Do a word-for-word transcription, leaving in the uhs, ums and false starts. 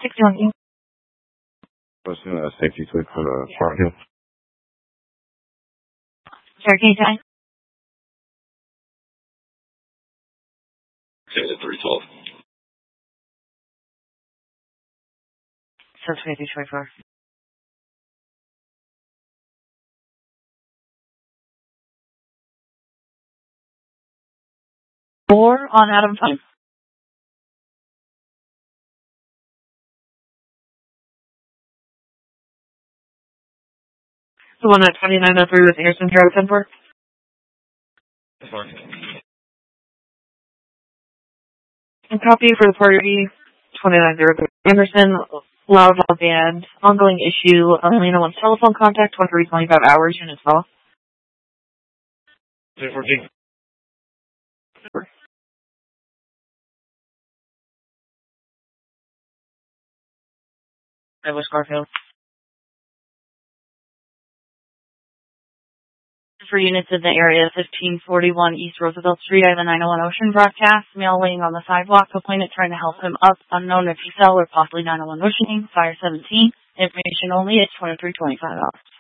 sixty-one East. Listen, uh, safety switch for the Park Hill. Sir, can you tell? six three twelve. Six fifty twenty-four. Four on Adam time. The one at twenty-nine oh three with Anderson Drive, ten four. And copy for the party twenty-nine oh three Anderson, loud loud band, ongoing issue, Elena wants telephone contact, twenty-three twenty-five hours, units call. ten fourteen. I was Garfield. For units in the area, fifteen forty-one East Roosevelt Street, I have a nine oh one Ocean broadcast. Male laying on the sidewalk, complainant trying to help him up. Unknown if he fell or possibly nine oh one Ocean. Fire seventeen. Information only. It's twenty-three twenty-five hours.